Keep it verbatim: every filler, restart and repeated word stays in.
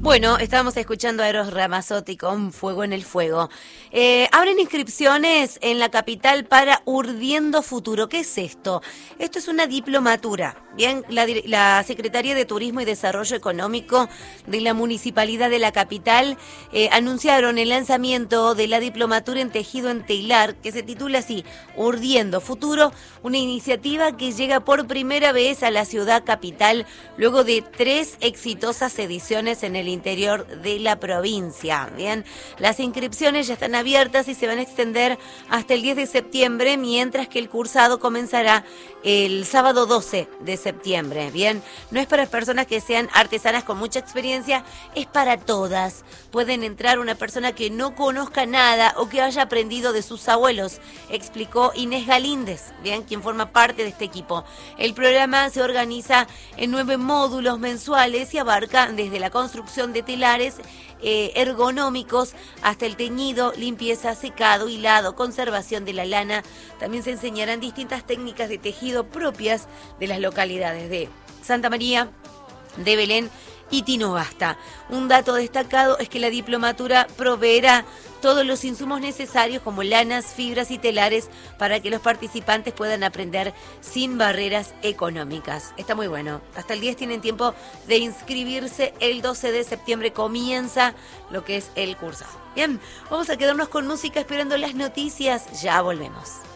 Bueno, estábamos escuchando a Eros Ramazzotti con Fuego en el Fuego. Eh, abren inscripciones en la capital para Urdiendo Futuro. ¿Qué es esto? Esto es una diplomatura. Bien, la, la Secretaría de Turismo y Desarrollo Económico de la Municipalidad de la capital eh, anunciaron el lanzamiento de la diplomatura en tejido en telar, que se titula así, Urdiendo Futuro, una iniciativa que llega por primera vez a la ciudad capital luego de tres exitosas ediciones en el interior de la provincia. Bien, las inscripciones ya están abiertas y se van a extender hasta el diez de septiembre, mientras que el cursado comenzará el sábado doce de septiembre. Bien, no es para personas que sean artesanas con mucha experiencia, es para todas. Pueden entrar una persona que no conozca nada o que haya aprendido de sus abuelos, explicó Inés Galíndez, bien, quien forma parte de este equipo. El programa se organiza en nueve módulos mensuales y abarca desde la construcción de telares eh, ergonómicos hasta el teñido, limpieza, secado, hilado, conservación de la lana. También se enseñarán distintas técnicas de tejido propias de las localidades de Santa María, de Belén y Tinogasta. Un dato destacado es que la diplomatura proveerá todos los insumos necesarios como lanas, fibras y telares para que los participantes puedan aprender sin barreras económicas. Está muy bueno. Hasta el diez tienen tiempo de inscribirse. El doce de septiembre comienza lo que es el curso. Bien, vamos a quedarnos con música esperando las noticias. Ya volvemos.